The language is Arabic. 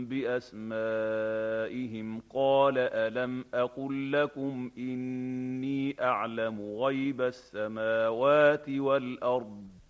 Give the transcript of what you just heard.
بأسمائهم قال ألم أقل لكم إني أعلم غيب السماوات والأرض